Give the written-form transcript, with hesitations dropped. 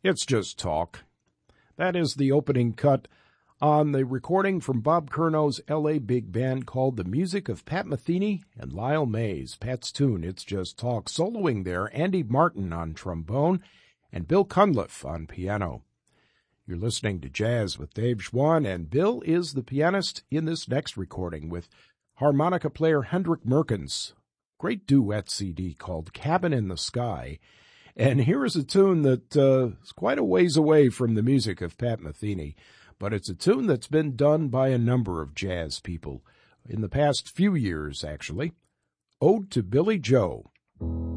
It's Just Talk. That is the opening cut on the recording from Bob Curno's L.A. Big Band called The Music of Pat Metheny and Lyle Mays. Pat's tune, It's Just Talk. Soloing there, Andy Martin on trombone and Bill Cunliffe on piano. You're listening to Jazz with Dave Schwann, and Bill is the pianist in this next recording with harmonica player Hendrik Merkens. Great duet CD called Cabin in the Sky. And here is a tune that is quite a ways away from the music of Pat Metheny, but it's a tune that's been done by a number of jazz people in the past few years, actually. Ode to Billy Joe.